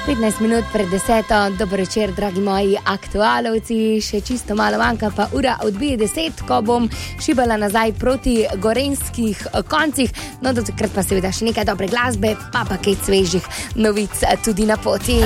15 minut pred 10. Dobro večer, dragi moji aktualovci. Še čisto malo manjka, pa ura odbije 10, ko bom šibala nazaj proti gorenjskih koncih. No, do takrat pa seveda še nekaj dobre glasbe, pa paket svežih novic tudi na poti.